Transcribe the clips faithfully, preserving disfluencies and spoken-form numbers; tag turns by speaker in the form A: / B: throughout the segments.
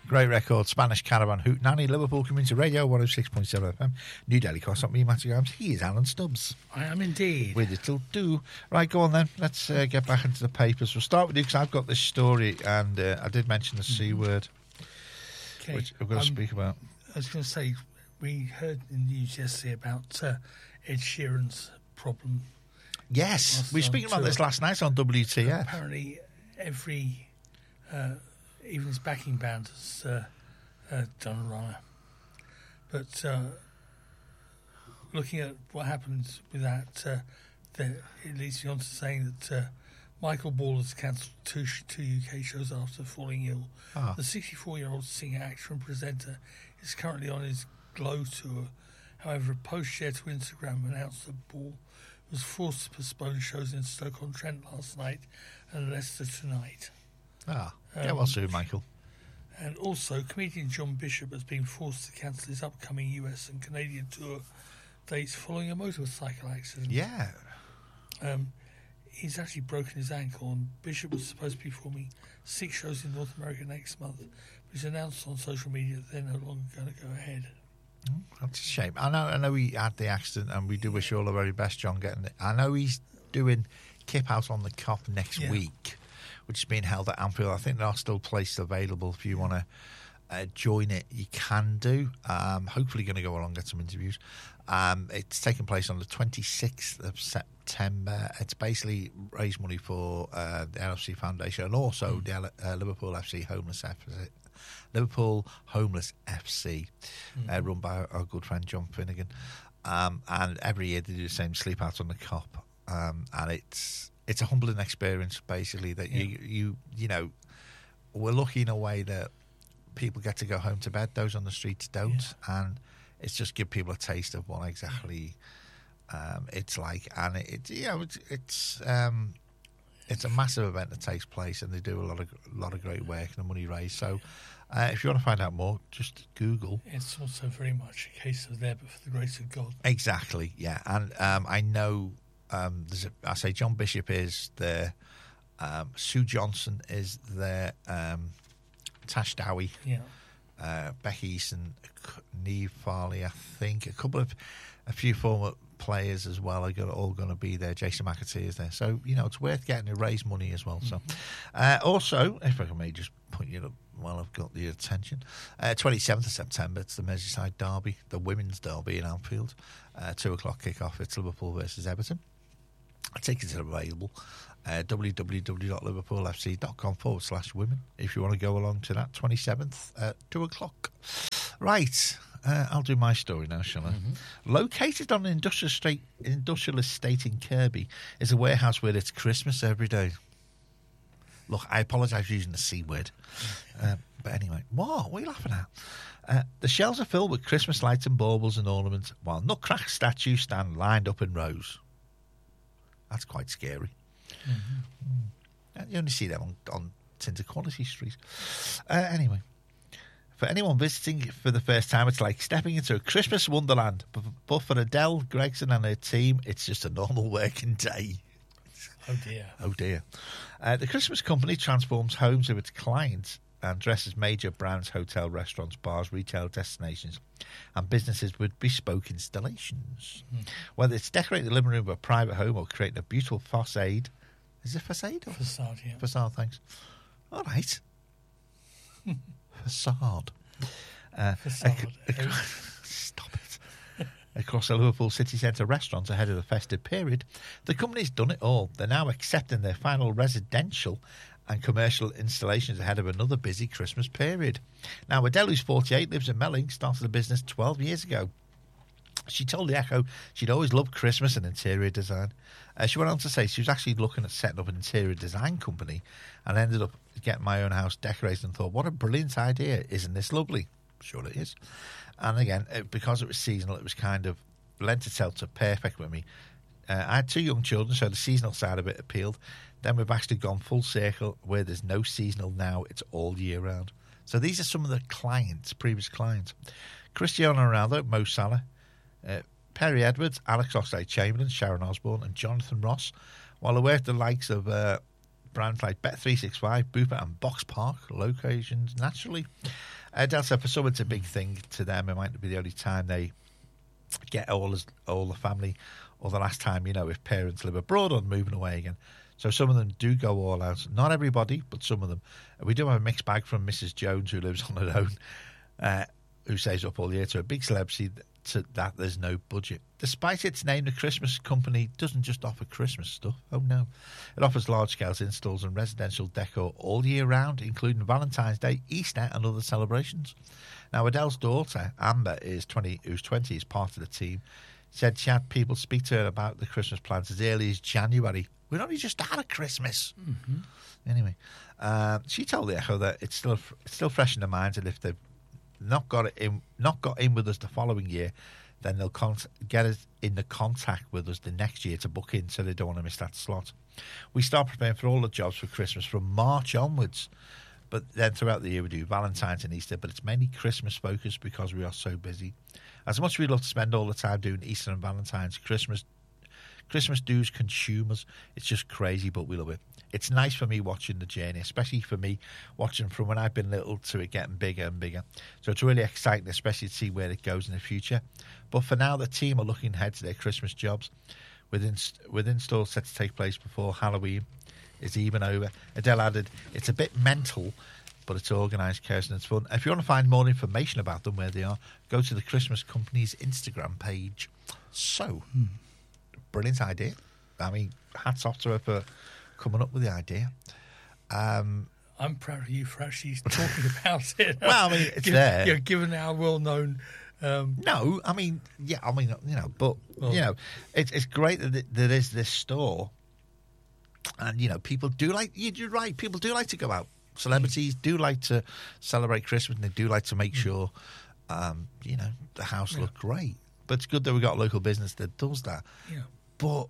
A: Great record. Spanish Caravan Hoot Nanny, Liverpool Community Radio, one oh six point seven F M. New Delhi Cross, not me, Matthew Grahams. He is Alan Stubbs.
B: I am indeed.
A: With it'll do. Right, go on then. Let's uh, get back into the papers. We'll start with you because I've got this story, and uh, I did mention the C word,
B: Okay.
A: which I'm going to
B: um,
A: speak about.
B: I was going to say, we heard in the news yesterday about uh, Ed Sheeran's problem.
A: Yes,
B: Last
A: we were
B: on
A: speaking about
B: tour.
A: this last night on W T F.
B: Apparently, every, uh, even his backing band has uh, uh, done a runner. But uh, looking at what happened with that, uh, the, it leads me on to saying that uh, Michael Ball has cancelled two, sh- two U K shows after falling ill.
A: Ah.
B: The sixty-four-year-old singer, actor and presenter is currently on his Glow tour. However, a post shared to Instagram announced that Ball was forced to postpone shows in Stoke-on-Trent last night and Leicester tonight.
A: Ah, yeah,
B: Um,
A: well soon, Michael.
B: And also, comedian John Bishop has been forced to cancel his upcoming U S and Canadian tour dates following a motorcycle accident.
A: Yeah.
B: Um, he's actually broken his ankle, and Bishop was supposed to be performing six shows in North America next month, but he's announced on social media that they're no longer going to go ahead.
A: That's a shame. I know, I know he had the accident, and we do wish you all the very best, John, getting it. I know he's doing Kip Out on the Cop next
B: Yeah.
A: week, which is being held at Anfield. I think there are still places available if you want to uh, join it. You can do. Um, hopefully going to go along, get some interviews. Um, it's taking place on the twenty-sixth of September. It's basically raise money for uh, the L F C Foundation and also mm. the L- uh, Liverpool F C Homeless F C. Liverpool Homeless F C, mm-hmm. uh, run by our good friend John Finnegan. Um, and every year they do the same Sleep Out on the Cop. Um, and it's it's a humbling experience, basically, that yeah. you, you you know, we're lucky in a way that people get to go home to bed. Those on the streets don't. Yeah. And it's just give people a taste of what exactly um, it's like. And it, you know, it's... it's um, It's a massive event that takes place, and they do a lot of a lot of great work and the money raised. So, uh, if you want to find out more, just Google.
B: It's also very much a case of there, but for the grace of God.
A: Exactly, yeah. And um, I know, um, there's a, I say John Bishop is there, um, Sue Johnson is there, um, Tash Dowie,
B: yeah,
A: uh, Becky Easton, Neve Farley, I think, a couple of, a few former players as well are gonna, all going to be there. Jason McAtee is there, so you know it's worth getting to raise money as well. Mm-hmm. So, uh, also, if I can maybe just point you up while I've got the attention, uh, twenty-seventh of September, it's the Merseyside derby, the women's derby in Anfield, uh, two o'clock kick-off. It's Liverpool versus Everton. Tickets are available. Uh, www.liverpoolfc.com forward slash women if you want to go along to that twenty-seventh at two o'clock. Right. Uh, I'll do my story now, shall I? Mm-hmm. Located on an industrial estate, industrial estate in Kirby is a warehouse where it's Christmas every day. Look, I apologise for using the C word. Uh, but anyway, what? What are you laughing at? Uh, the shelves are filled with Christmas lights and baubles and ornaments, while nutcracker statues stand lined up in rows. That's quite scary. Mm-hmm. Mm. You only see them on, on Tinter Quality Street. Uh, anyway. For anyone visiting for the first time, it's like stepping into a Christmas wonderland. But, but for Adele Gregson and her team, it's just a normal working day.
B: Oh, dear.
A: Oh, dear. Uh, the Christmas company transforms homes of its clients and dresses major brands, hotel, restaurants, bars, retail destinations, and businesses with bespoke installations. Mm. Whether it's decorating the living room of a private home or creating a beautiful facade. Is it facade? Or?
B: Facade, yeah.
A: Facade, thanks. All right. Facade. Uh,
B: Facade.
A: Ac- ac- stop it. Across the Liverpool city centre restaurants ahead of the festive period, the company's done it all. They're now accepting their final residential and commercial installations ahead of another busy Christmas period. Now, Adele, who's forty-eight, lives in Melling, started the business twelve years ago. She told The Echo she'd always loved Christmas and interior design. Uh, she went on to say she was actually looking at setting up an interior design company and ended up getting my own house decorated and thought, what a brilliant idea. Isn't this lovely? Sure it is. And again, it, because it was seasonal, it was kind of lent itself to perfect with me. Uh, I had two young children, so the seasonal side of it appealed. Then we've actually gone full circle where there's no seasonal now. It's all year round. So these are some of the clients, previous clients. Cristiano Ronaldo, Mo Salah, Uh, Perry Edwards, Alex Oxlade-Chamberlain, Sharon Osbourne and Jonathan Ross, while they work the likes of uh, brands like Bet three sixty-five, Bupa and Box Park locations naturally. Adele said for some it's a big thing to them. It might be the only time they get all as, all the family, or the last time, you know, if parents live abroad or moving away again. So some of them do go all out. Not everybody, but some of them. We do have a mixed bag from Missus Jones, who lives on her own, uh, who stays up all year, to a big celebrity to that there's no budget. Despite its name, the Christmas company doesn't just offer Christmas stuff. Oh, no. It offers large-scale installs and residential decor all year round, including Valentine's Day, Easter and other celebrations. Now, Adele's daughter, Amber, is twenty, who's twenty, is part of the team, said she had people speak to her about the Christmas plans as early as January. We'd only just had a Christmas.
B: Mm-hmm.
A: Anyway, uh, she told the Echo that it's still it's still fresh in their minds, and if they've not got it in, not got in with us the following year, then they'll con- get us in the contact with us the next year to book in, so they don't want to miss that slot. We start preparing for all the jobs for Christmas from March onwards, but then throughout the year we do Valentine's and Easter, but it's mainly Christmas focused because we are so busy. As much as we'd love to spend all the time doing Easter and Valentine's, Christmas Christmas dues consume us. It's just crazy, but we love it. It's nice for me watching the journey, especially for me watching from when I've been little to it getting bigger and bigger. So it's really exciting, especially to see where it goes in the future. But for now, the team are looking ahead to their Christmas jobs, with, inst- with installs set to take place before Halloween is even over. Adele added, it's a bit mental, but it's organised, chaos, and it's fun. If you want to find more information about them, where they are, go to the Christmas company's Instagram page. So, hmm. brilliant idea. I mean, hats off to her for coming up with the idea. Um,
B: I'm proud of you for actually talking about it.
A: Well, I mean, it's
B: given,
A: there.
B: Yeah, given our well-known... Um,
A: no, I mean, yeah, I mean, you know, but, well, you know, it's it's great that it, there is this store, and, you know, people do like, you're right, people do like to go out. Celebrities do like to celebrate Christmas, and they do like to make sure, um, you know, the house yeah. look great. But it's good that we've got a local business that does that.
B: Yeah.
A: But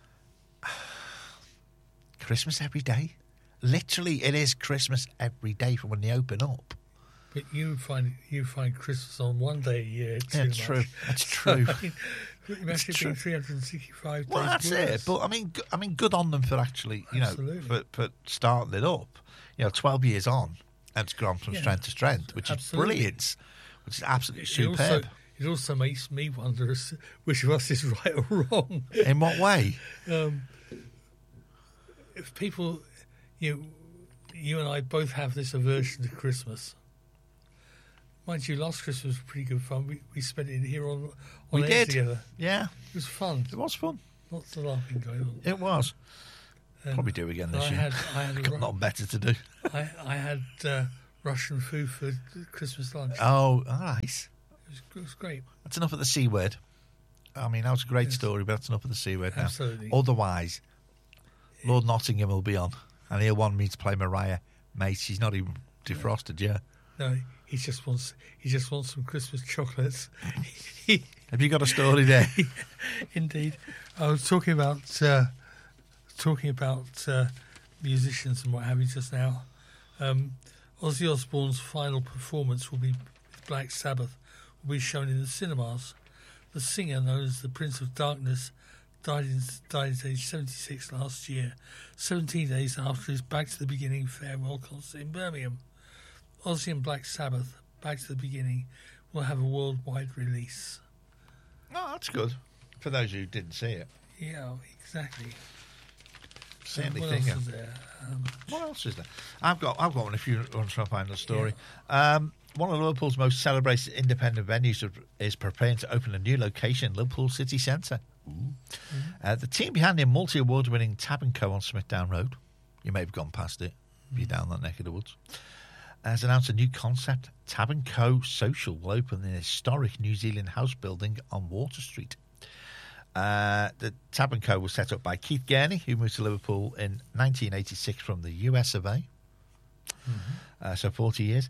A: Christmas every day. Literally, it is Christmas every day from when they open up.
B: But you find you find Christmas on one day a year. Too
A: That's
B: much.
A: true. That's true.
B: I mean, it must have been three hundred sixty-five
A: well,
B: days.
A: that's
B: worse.
A: it. But I mean, I mean, good on them for actually, you
B: Absolutely.
A: know, for, for starting it up. You know, twelve years on, and it's gone from
B: yeah.
A: strength to strength, which
B: Absolutely.
A: is brilliant, which is absolutely
B: it
A: superb.
B: Also, it also makes me wonder which of us is right or wrong.
A: In what way?
B: Um, if people, you, you and I both have this aversion to Christmas. Mind you, last Christmas was pretty good fun. We we spent it here on on
A: we
B: air
A: did.
B: together.
A: Yeah,
B: it was fun.
A: It was fun.
B: Lots of laughing going on.
A: It was.
B: Um,
A: Probably do again this
B: I
A: year.
B: had, I had
A: I've got nothing better to do.
B: I, I had uh, Russian food for Christmas lunch.
A: Oh, nice.
B: It was, it was great.
A: That's enough of the C word. I mean, that was a great
B: Yes.
A: story, but that's enough of the C word now.
B: Absolutely.
A: Otherwise, Lord Nottingham will be on, and he'll want me to play Mariah. Mate, she's not even defrosted yet.
B: No, he just wants he just wants some Christmas chocolates.
A: Have you got a story there?
B: Indeed. I was talking about uh, talking about uh, musicians and what have you just now. Um, Ozzy Osbourne's final performance will be with Black Sabbath, will be shown in the cinemas. The singer, known as the Prince of Darkness, died, in, died at age seventy-six last year, seventeen days after his Back to the Beginning farewell concert in Birmingham. Ozzy and Black Sabbath, Back to the Beginning, will have a worldwide release.
A: Oh, that's good. For those who didn't see it.
B: Yeah, exactly.
A: Certainly
B: what
A: think
B: else
A: of.
B: is there? Um,
A: What else is there? I've got I've got one if you want to try and find the story. Yeah. Um, one of Liverpool's most celebrated independent venues is preparing to open a new location in Liverpool city centre. Mm-hmm. Uh, the team behind the multi-award winning Tab and Co on Smithdown Road, you may have gone past it if you're down that neck of the woods, has announced a new concept. Tab and Co Social will open in a historic New Zealand house building on Water Street. Uh, the Tab and Co was set up by Keith Gurney, who moved to Liverpool in nineteen eighty-six from the U S of A. Mm-hmm. Uh, so forty years.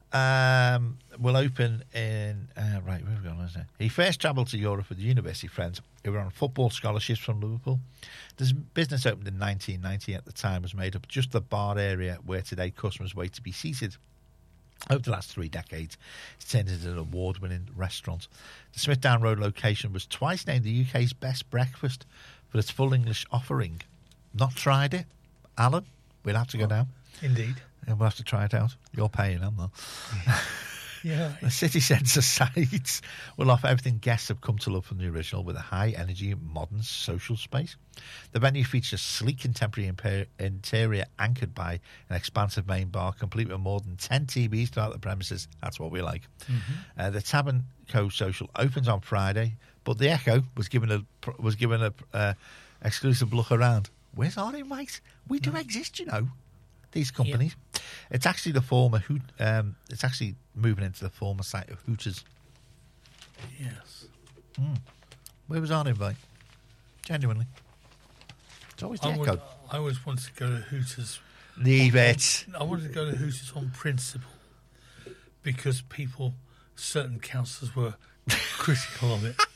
A: Um, will open in... Uh, right, where have we gone? Isn't it? He first travelled to Europe with university friends who were on football scholarships from Liverpool. This business opened in nineteen ninety. At the time was made up just the bar area where today customers wait to be seated. Over the last three decades, it's turned into an award-winning restaurant. The Smithdown Road location was twice named the U K's best breakfast for its full English offering. Not tried it? Alan, we'll have to go down.
B: Indeed.
A: And we'll have to try it out. You're paying, I'm not.
B: Yeah.
A: The city centre sites will offer everything guests have come to love from the original with a high-energy, modern social space. The venue features sleek contemporary imper- interior anchored by an expansive main bar, complete with more than ten T Vs throughout the premises. That's what we like.
B: Mm-hmm.
A: Uh, the Tavern Co Social opens on Friday, but the Echo was given a was given a uh, exclusive look around. Where's our invite? We do exist, you know. These companies. Yep. It's actually the former Hoot. Um, it's actually moving into the former site of Hooters.
B: Yes.
A: Mm. Where was our invite? Genuinely, it's always the
B: I,
A: Echo.
B: would, I always wanted to go to Hooters.
A: Leave
B: on,
A: it.
B: I wanted to go to Hooters on principle because people, certain councillors, were critical of it.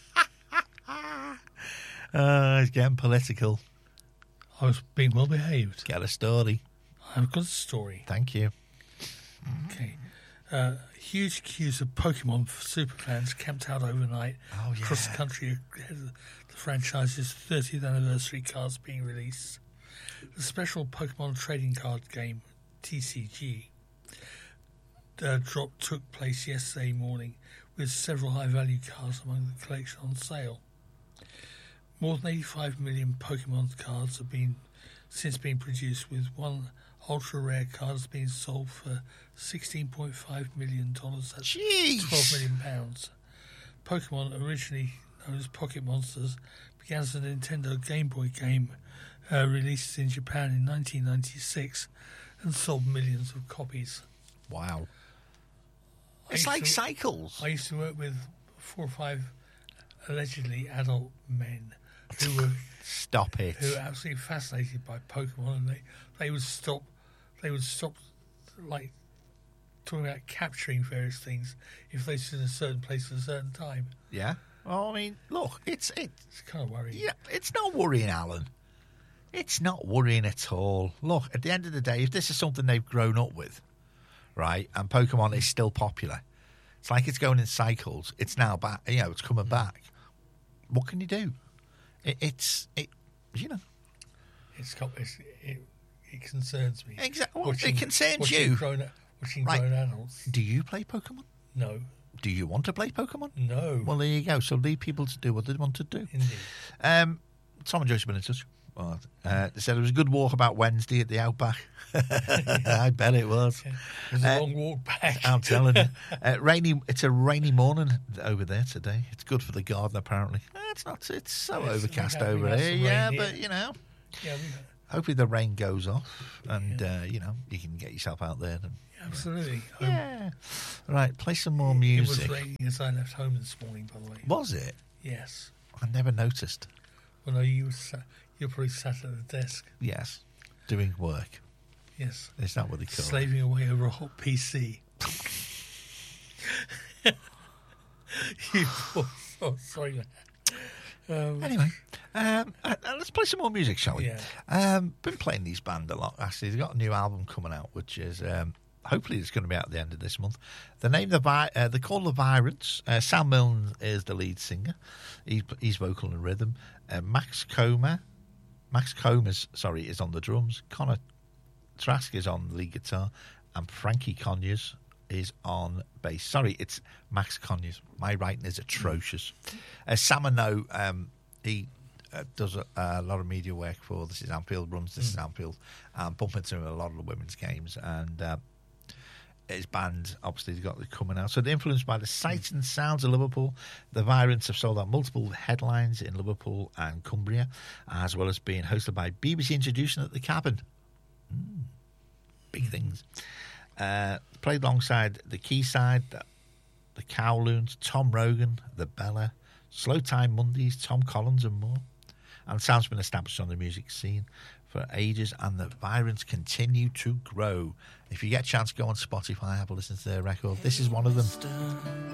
A: Uh, it's getting political.
B: I was being well behaved.
A: Get a story.
B: I've got a story.
A: Thank you.
B: Okay. Uh, huge queues of Pokemon superfans camped out overnight
A: Oh, yeah.
B: across the country ahead of the franchise's thirtieth anniversary cards being released. The special Pokemon trading card game, T C G, uh, drop took place yesterday morning with several high-value cards among the collection on sale. More than eighty-five million Pokemon cards have been since been produced, with one ultra-rare card has been sold for sixteen point five million dollars. That's
A: Jeez.
B: twelve million pounds. Pokemon, originally known as Pocket Monsters, began as a Nintendo Game Boy game uh, released in Japan in nineteen ninety-six and sold millions of copies.
A: Wow.
B: I
A: It's
B: used
A: like
B: to-
A: cycles.
B: I used to work with four or five allegedly adult men who were
A: Stop it.
B: who were absolutely fascinated by Pokemon, and they, they would stop they would stop like talking about capturing various things if they stood in a certain place at a certain time.
A: Yeah. Well, I mean, look, it's it.
B: It's kind of worrying.
A: Yeah, it's not worrying, Alan. It's not worrying at all. Look, at the end of the day, if this is something they've grown up with, right, and Pokemon is still popular, it's like it's going in cycles. It's now back. You know, it's coming back. What can you do? It, it's it. You know.
B: It's, got- it's it, it concerns me.
A: Exactly. Well,
B: Watching-
A: it concerns
B: watching
A: you.
B: Grown, watching
A: Right.
B: grown adults.
A: Do you play Pokemon?
B: No,
A: Do you want to play Pokemon?
B: no.
A: Well, there you go. So leave people to do what they want to do.
B: Indeed.
A: Um, Tom and Joyce have been in touch. Well, uh, they said it was a good walk about Wednesday at the Outback. I bet it was.
B: It was a
A: Uh,
B: long walk back.
A: I'm telling you. Uh, rainy. It's a rainy morning over there today. It's good for the garden, apparently. Uh, It's not. It's so
B: Yes, we
A: overcast
B: had- we
A: over
B: had
A: here.
B: some
A: Yeah,
B: rain
A: but
B: here.
A: you know,
B: Yeah, we,
A: hopefully the rain goes off, and uh, you know, you can get yourself out there. And,
B: absolutely. Um,
A: yeah. Right. Play some more
B: It
A: music.
B: was raining as I left home this morning, by the way.
A: Was it?
B: Yes.
A: I never noticed.
B: Well, no, you were sat, you were probably sat at the desk.
A: Yes. Doing work.
B: Yes.
A: Is that what they call it?
B: Slaving away over a hot P C. you poor, oh, sorry, man. Um,
A: Anyway, um, uh, uh, let's play some more music, shall we?
B: Yeah.
A: Um, been playing these band a lot. Actually, they've got a new album coming out, which is um, hopefully it's going to be out at the end of this month. The name the Vi- uh, they're called the Virants. Uh, Sam Milne is the lead singer. He's, he's vocal and rhythm. Uh, Max Comer, Max Comer's sorry, is on the drums. Connor Trask is on the lead guitar, and Frankie Conyers is on bass. Sorry, it's Max Conyers. My writing is atrocious. Uh, Sam I know, um, he uh, does a, a lot of media work for This Is Anfield, runs This Is Anfield, and bump into him at a lot of the women's games. And uh, his band, obviously, has got it coming out. So they're influenced by the sights and sounds of Liverpool. The Virants have sold out multiple headlines in Liverpool and Cumbria, as well as being hosted by B B C Introducing at the Cabin. Mm, big things. Uh, played alongside the Quayside, the, the Kowloons, Tom Rogan, the Bella, Slow Time Mondays, Tom Collins, and more. And Sam's been established on the music scene for ages, and the Virants continue to grow. If you get a chance, go on Spotify, have a listen to their record. This is one of them.